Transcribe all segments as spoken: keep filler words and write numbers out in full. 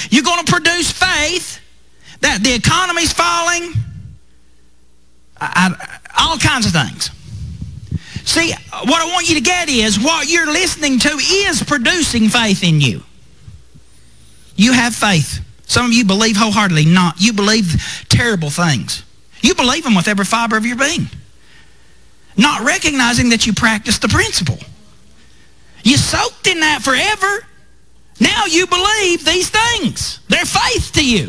You're going to produce faith that the economy's falling, I, I, all kinds of things. See, what I want you to get is what you're listening to is producing faith in you. You have faith. Some of you believe wholeheartedly not. You believe terrible things. You believe them with every fiber of your being, not recognizing that you practice the principle. You soaked in that forever. Now you believe these things. They're faith to you.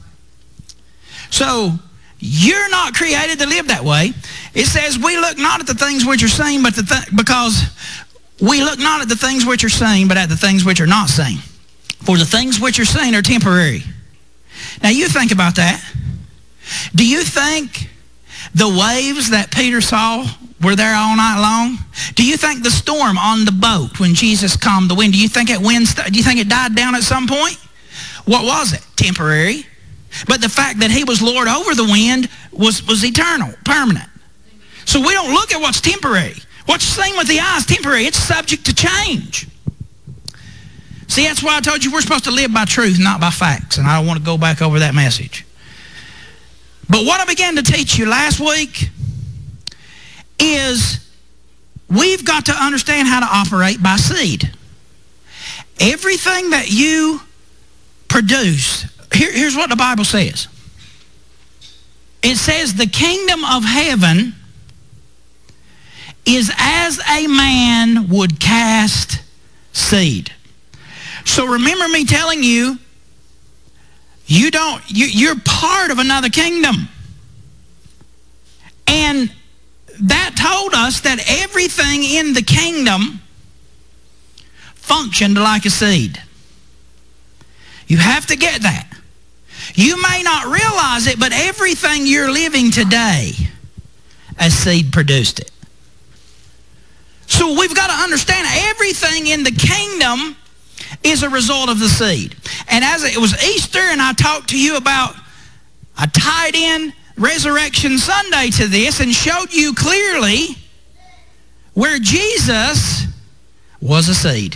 So you're not created to live that way. It says we look not at the things which are seen, but the th- because we look not at the things which are seen, but at the things which are not seen. For the things which are seen are temporary. Now you think about that. Do you think the waves that Peter saw were there all night long? Do you think the storm on the boat when Jesus calmed the wind, do you think it wind, do you think it died down at some point? What was it? Temporary. But the fact that he was Lord over the wind was, was eternal, permanent. So we don't look at what's temporary. What's seen with the eye is temporary. It's subject to change. See, that's why I told you we're supposed to live by truth, not by facts. And I don't want to go back over that message. But what I began to teach you last week is we've got to understand how to operate by seed. Everything that you produce, here, here's what the Bible says. It says the kingdom of heaven is as a man would cast seed. So remember me telling you, you don't, you, you're part of another kingdom. And that told us that everything in the kingdom functioned like a seed. You have to get that. You may not realize it, but everything you're living today, a seed produced it. So we've got to understand everything in the kingdom is a result of the seed. And as it was Easter and I talked to you about, I tied in Resurrection Sunday to this and showed you clearly where Jesus was a seed.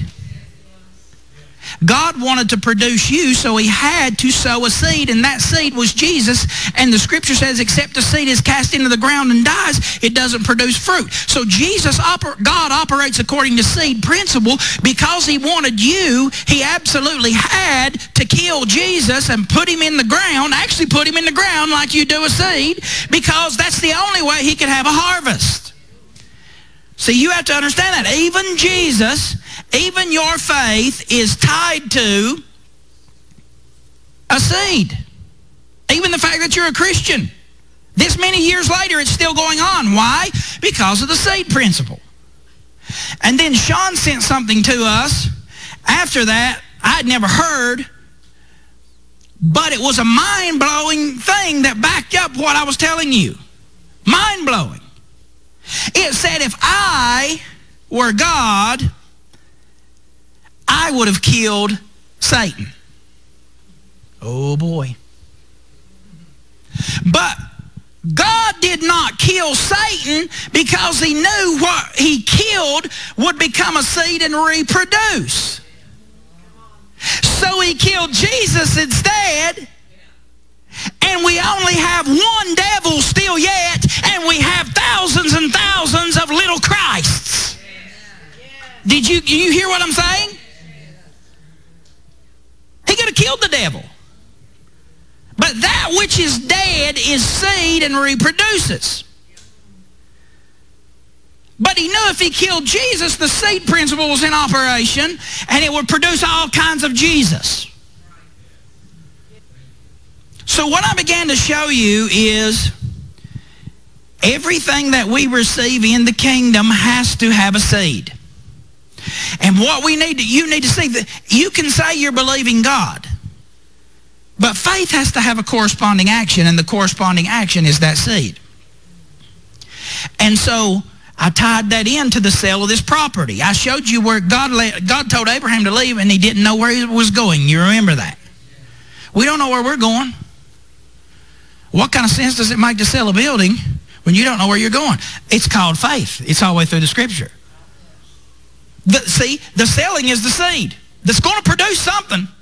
God wanted to produce you, so he had to sow a seed, and that seed was Jesus. And the scripture says, except the seed is cast into the ground and dies, it doesn't produce fruit. So Jesus, God operates according to seed principle. Because he wanted you, he absolutely had to kill Jesus and put him in the ground, actually put him in the ground like you do a seed, because that's the only way he could have a harvest. See, you have to understand that. Even Jesus, even your faith is tied to a seed. Even the fact that you're a Christian. This many years later, it's still going on. Why? Because of the seed principle. And then Sean sent something to us. After that, I'd never heard, but it was a mind-blowing thing that backed up what I was telling you. Mind-blowing. It said, if I were God, I would have killed Satan. Oh boy. But God did not kill Satan because he knew what he killed would become a seed and reproduce. So he killed Jesus instead. And we only have one devil still yet, and we have thousands and thousands of little Christs. Did you, you hear what I'm saying? He could have killed the devil. But that which is dead is seed and reproduces. But he knew if he killed Jesus, the seed principle was in operation, and it would produce all kinds of Jesus. So what I began to show you is everything that we receive in the kingdom has to have a seed. And what we need to, you need to see, that you can say you're believing God, but faith has to have a corresponding action, and the corresponding action is that seed. And so I tied that into the sale of this property. I showed you where God, let, God told Abraham to leave, and he didn't know where he was going. You remember that? We don't know where we're going. What kind of sense does it make to sell a building when you don't know where you're going? It's called faith. It's all the way through the scripture. The, see, the selling is the seed that's going to produce something.